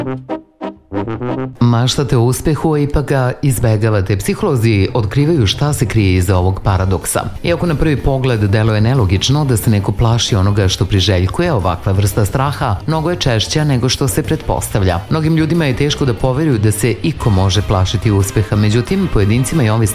Maštate o uspehu, a ipak ga izbegavate. Psiholozi otkrivaju šta se krije iza ovog paradoksa. Iako na prvi pogled deluje nelogično da se neko plaši onoga što priželjkuje, ovakva vrsta straha mnogo je češća nego što se pretpostavlja. Mnogim ljudima je teško da poveruju da se iko može plašiti uspeha, međutim, pojedincima je ovaj